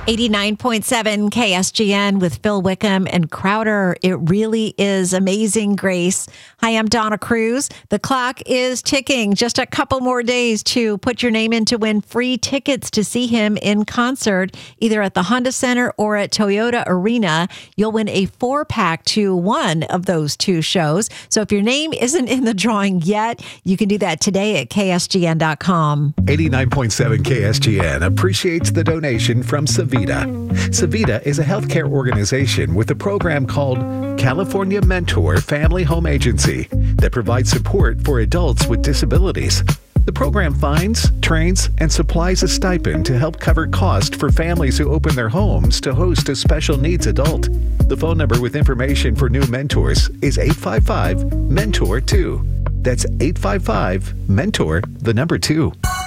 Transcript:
89.7 KSGN with Phil Wickham and Crowder. It really is Amazing Grace. Hi, I'm Donna Cruz. The clock is ticking. Just a couple more days to put your name in to win free tickets to see him in concert, either at the Honda Center or at Toyota Arena. You'll win a 4-pack to one of those two shows. So if your name isn't in the drawing yet, you can do that today at ksgn.com. 89.7 KSGN appreciates the donation from Savita. Savita is a healthcare organization with a program called California Mentor Family Home Agency that provides support for adults with disabilities. The program finds, trains, and supplies a stipend to help cover costs for families who open their homes to host a special needs adult. The phone number with information for new mentors is 855-MENTOR-2. That's 855-MENTOR, the number 2.